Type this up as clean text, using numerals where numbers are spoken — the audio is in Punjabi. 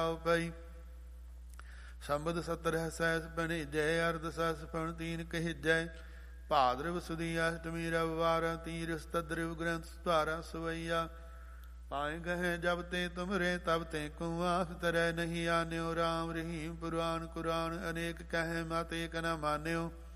ਜਾਓ ਪਈ। ਸੰਬਦ 70 ਸੈਸ ਭਣੇਜੈ ਅਰਧ ਸਸ ਪਣ ਤੀਨ ਕਹਿਜੈ। ਭਾਦਰਵ ਸੁਦੀ ਅਸ਼ਟਮੀ ਰਵਿਵਾਰ ਤੀਰਸ ਤਦਰਿਵ ਗ੍ਰੰਥ ਧਾਰਾ ਸਵਈਆ। ਪਾਏ ਗਹਿ ਜਬ ਤੇ ਤੁਮਰੇ ਤਬ ਤੇ ਕੁਆਸ ਤਰੈ ਨਹੀਂ ਆਨਿਓ। ਰਾਮ ਰਹੀਮ ਪੁਰਾਨ ਕੁਰਾਨ ਅਨੇਕ ਕਹਿ ਮਤ ਏਕ ਨ ਮਾਨਿਓ।